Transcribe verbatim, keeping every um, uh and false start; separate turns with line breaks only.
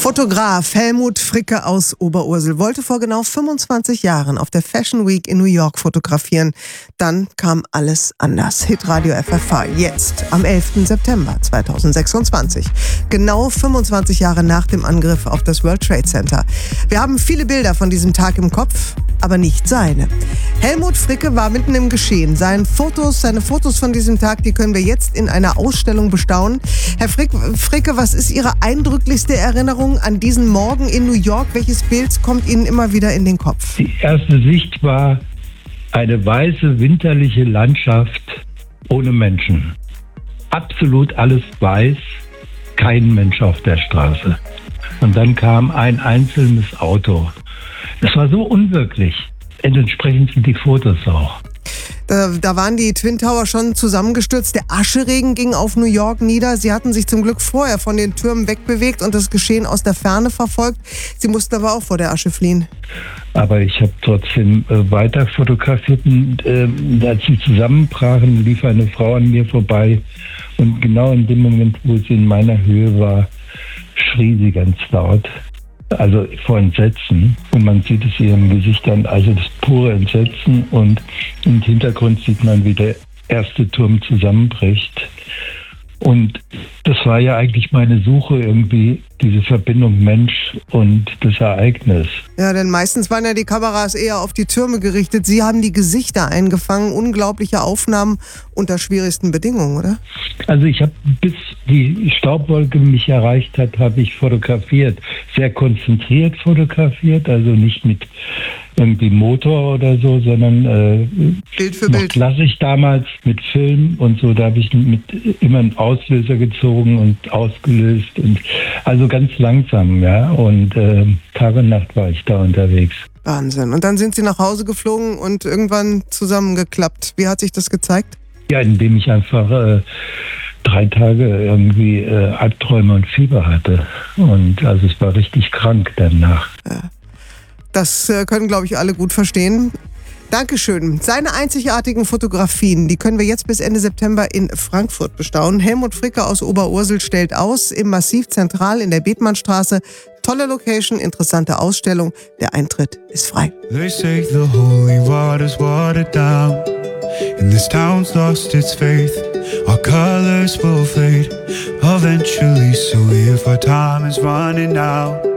Fotograf Helmut Fricke aus Oberursel wollte vor genau fünfundzwanzig Jahren auf der Fashion Week in New York fotografieren. Dann kam alles anders. Hitradio F F H, jetzt am elften September zweitausendsechsundzwanzig. Genau fünfundzwanzig Jahre nach dem Angriff auf das World Trade Center. Wir haben viele Bilder von diesem Tag im Kopf, aber nicht seine. Helmut Fricke war mitten im Geschehen. Seine Fotos, seine Fotos von diesem Tag, die können wir jetzt in einer Ausstellung bestaunen. Herr Frick, Fricke, was ist Ihre eindrücklichste Erinnerung an diesen Morgen in New York? Welches Bild kommt Ihnen immer wieder in den Kopf?
Die erste Sicht war eine weiße, winterliche Landschaft ohne Menschen. Absolut alles weiß, kein Mensch auf der Straße. Und dann kam ein einzelnes Auto. Das war so unwirklich. Entsprechend sind die Fotos auch.
Da, da waren die Twin Tower schon zusammengestürzt. Der Ascheregen ging auf New York nieder. Sie hatten sich zum Glück vorher von den Türmen wegbewegt und das Geschehen aus der Ferne verfolgt. Sie mussten aber auch vor der Asche fliehen.
Aber ich habe trotzdem äh, weiter fotografiert. Und, äh, als sie zusammenbrachen, lief eine Frau an mir vorbei. Und genau in dem Moment, wo sie in meiner Höhe war, schrie sie ganz laut. Also vor Entsetzen. Und man sieht es ihrem Gesicht an, also das pure Entsetzen. Und im Hintergrund sieht man, wie der erste Turm zusammenbricht. Und das war ja eigentlich meine Suche irgendwie, diese Verbindung Mensch und das Ereignis.
Ja, denn meistens waren ja die Kameras eher auf die Türme gerichtet. Sie haben die Gesichter eingefangen, unglaubliche Aufnahmen unter schwierigsten Bedingungen, oder?
Also ich habe, bis die Staubwolke mich erreicht hat, habe ich fotografiert. Sehr konzentriert fotografiert, also nicht mit irgendwie Motor oder so, sondern äh,
Bild für
noch
Bild.
klassisch damals mit Film und so. Da habe ich mit immer einen Auslöser gezogen und ausgelöst und also ganz langsam, ja. Und äh, Tag und Nacht war ich da unterwegs.
Wahnsinn. Und dann sind Sie nach Hause geflogen und irgendwann zusammengeklappt. Wie hat sich das gezeigt?
Ja, indem ich einfach äh, drei Tage irgendwie äh, Albträume und Fieber hatte. Und also es war richtig krank danach.
Ja. Das äh, können, glaube ich, alle gut verstehen. Dankeschön. Seine einzigartigen Fotografien, die können wir jetzt bis Ende September in Frankfurt bestaunen. Helmut Fricke aus Oberursel stellt aus im Massiv Zentral in der Bethmannstraße. Tolle Location, interessante Ausstellung. Der Eintritt ist frei.
They say the holy water's watered down, and this town's lost its faith. Our colors will fade eventually, so if our time is running out,